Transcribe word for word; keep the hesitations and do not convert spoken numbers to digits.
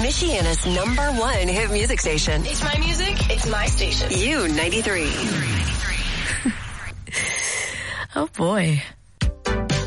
Michiana's number one hit music station. It's my music. It's my station. U ninety-three. Oh, boy.